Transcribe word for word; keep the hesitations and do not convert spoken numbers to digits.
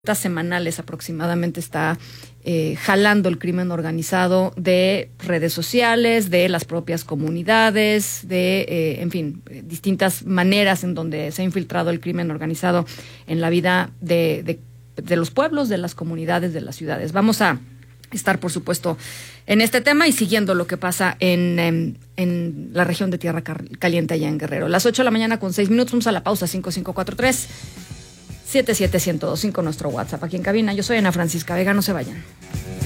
semanales aproximadamente está eh, jalando el crimen organizado de redes sociales, de las propias comunidades, de, eh, en fin, distintas maneras en donde se ha infiltrado el crimen organizado en la vida de, de, de los pueblos, de las comunidades, de las ciudades. Vamos a estar, por supuesto, en este tema y siguiendo lo que pasa en, en, en la región de Tierra Caliente allá en Guerrero. Las ocho de la mañana con seis minutos, vamos a la pausa. Cinco cinco cuatro tres siete siete uno cero dos cinco nuestro WhatsApp aquí en cabina. Yo soy Ana Francisca Vega, no se vayan.